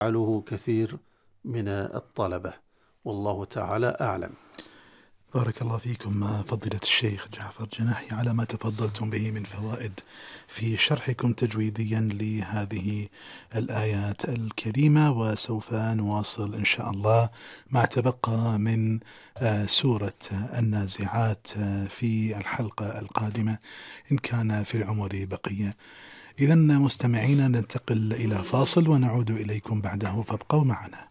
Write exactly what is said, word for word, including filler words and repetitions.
يفعله كثير من الطلبة، والله تعالى أعلم. بارك الله فيكم فضيلة الشيخ جعفر جناحي على ما تفضلتم به من فوائد في شرحكم تجويديا لهذه الآيات الكريمة، وسوف نواصل إن شاء الله ما تبقى من سورة النازعات في الحلقة القادمة إن كان في العمر بقية. إذن مستمعينا ننتقل إلى فاصل ونعود إليكم بعده، فابقوا معنا.